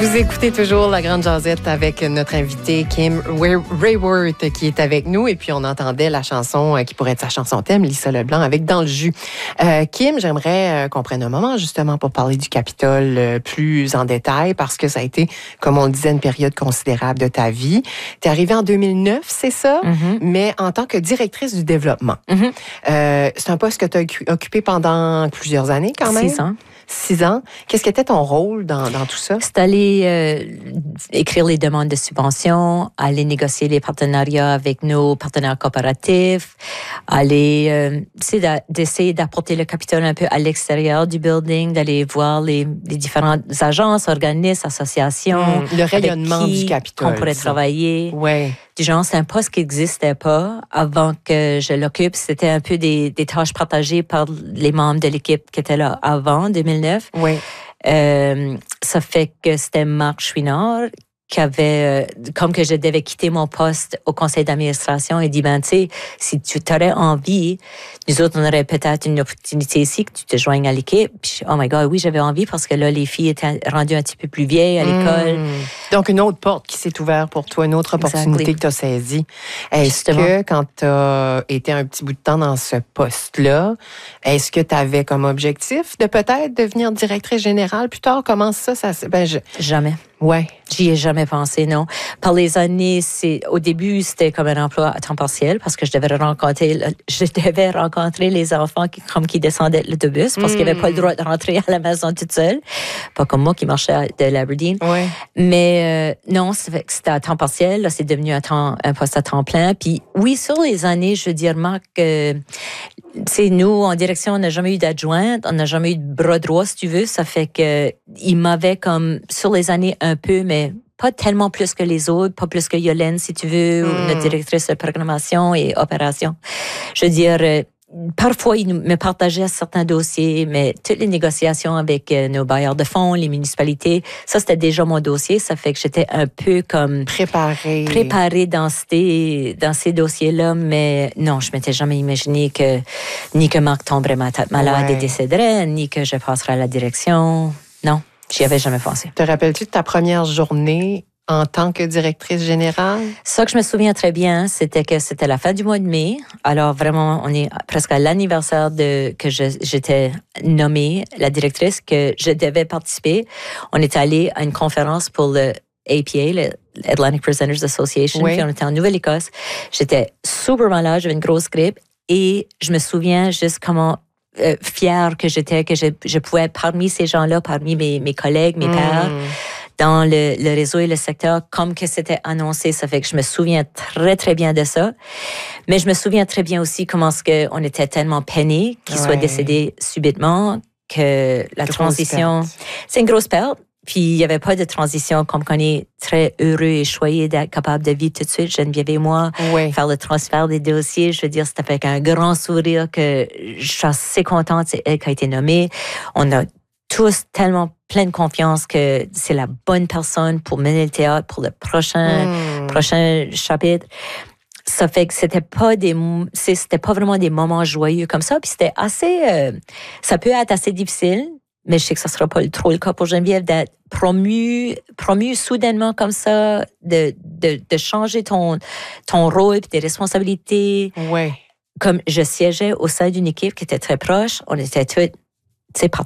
Vous écoutez toujours La Grande Jasette avec notre invité Kim Raworth qui est avec nous. Et puis, on entendait la chanson qui pourrait être sa chanson thème, Lisa Leblanc, avec Dans le jus. Kim, j'aimerais qu'on prenne un moment justement pour parler du Capitole plus en détail parce que ça a été, comme on le disait, une période considérable de ta vie. Tu es arrivée en 2009, c'est ça? Mm-hmm. Mais en tant que directrice du développement. Mm-hmm. C'est un poste que tu as occupé pendant plusieurs années quand même? 6 ans. 6 ans. Qu'est-ce qu'était ton rôle dans tout ça? C'est aller écrire les demandes de subventions, aller négocier les partenariats avec nos partenaires coopératifs, aller d'essayer d'apporter le Capitole un peu à l'extérieur du building, d'aller voir les différentes agences, organismes, associations. Le rayonnement du Capitole. On pourrait travailler. Ouais. Du genre, c'est un poste qui n'existait pas avant que je l'occupe. C'était un peu des tâches partagées par les membres de l'équipe qui étaient là avant 2009. Oui. Ça fait que c'était Marc Chouinard qui avait, comme que je devais quitter mon poste au conseil d'administration, et dit, ben, tu sais, si tu t'aurais envie, nous autres, on aurait peut-être une opportunité ici que tu te joignes à l'équipe. Puis, oh my God, oui, j'avais envie parce que là, les filles étaient rendues un petit peu plus vieilles à l'école. Donc, une autre porte qui s'est ouverte pour toi, une autre opportunité que tu as saisie. Est-ce que quand tu as été un petit bout de temps dans ce poste-là, est-ce que tu avais comme objectif de peut-être devenir directrice générale plus tard? Comment ça Jamais. Ouais. J'y ai jamais pensé, non. Par les années, au début, c'était comme un emploi à temps partiel parce que je devais rencontrer les enfants qui descendaient de l'autobus parce qu'ils n'avaient pas le droit de rentrer à la maison toute seule. Pas comme moi qui marchais de l'Aberdeen. Ouais. Mais non, c'était à temps partiel. Là, c'est devenu un poste à temps plein. Puis oui, sur les années, je veux dire, Marc, nous, en direction, on n'a jamais eu d'adjointe, on n'a jamais eu de bras droit, si tu veux. Ça fait que il m'avait comme, sur les années, un peu, mais pas tellement plus que les autres, pas plus que Yolène, si tu veux, ou notre directrice de programmation et opération. Je veux dire, parfois, il me partageait certains dossiers, mais toutes les négociations avec nos bailleurs de fonds, les municipalités, ça, c'était déjà mon dossier. Ça fait que j'étais un peu comme préparée dans ces dossiers-là, mais non, je m'étais jamais imaginé ni que Marc tomberait malade et décéderait, ni que je passerais à la direction. Non, j'y avais jamais pensé. Te rappelles-tu de ta première journée en tant que directrice générale? Ça que je me souviens très bien, c'était la fin du mois de mai. Alors vraiment, on est presque à l'anniversaire que j'étais nommée la directrice, que je devais participer. On est allé à une conférence pour le APA, le Atlantic Presenters Association, puis on était en Nouvelle-Écosse. J'étais super malade, j'avais une grosse grippe et je me souviens juste comment fière que j'étais, que je pouvais être parmi ces gens-là, parmi mes collègues, mes pairs, dans le réseau et le secteur, comme que c'était annoncé. Ça fait que je me souviens très, très bien de ça. Mais je me souviens très bien aussi comment on était tellement peinés qu'il soit décédé subitement, que la transition... C'est une grosse perte. Puis, il n'y avait pas de transition comme qu'on est très heureux et choyé d'être capable de vivre tout de suite, Geneviève et moi, faire le transfert des dossiers. Je veux dire, c'était avec un grand sourire que je suis assez contente. C'est elle qui a été nommée. On a tous tellement plein de confiance que c'est la bonne personne pour mener le théâtre pour le prochain chapitre. Ça fait que c'était pas vraiment des moments joyeux comme ça. Puis c'était assez... ça peut être assez difficile. Mais je sais que ça ne sera pas trop le cas pour Geneviève d'être promue soudainement comme ça, de changer ton rôle et tes responsabilités. Ouais. Comme je siégeais au sein d'une équipe qui était très proche, on était tous, tu sais,